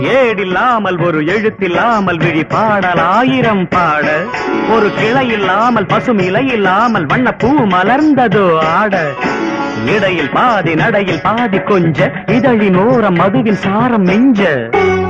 ஏடில்லாமல் ஒரு எழுத்தில்லாமல் விழி பாடல் ஆயிரம் பாட ஒரு கிளை இல்லாமல் பசும் இலை இல்லாமல் வண்ண பூ மலர்ந்ததோ ஆட இடையில் பாதி நடையில் பாதி கொஞ்ச இதழின் ஓரம் மதுவின் சாரம் மிஞ்ச